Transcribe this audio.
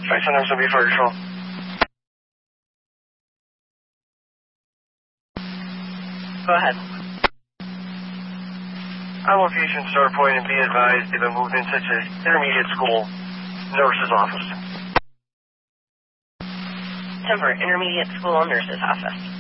sometimes it'll be for control. Go ahead. I want patients to report and be advised they've been moved into intermediate school nurse's office. 10 for intermediate school nurse's office.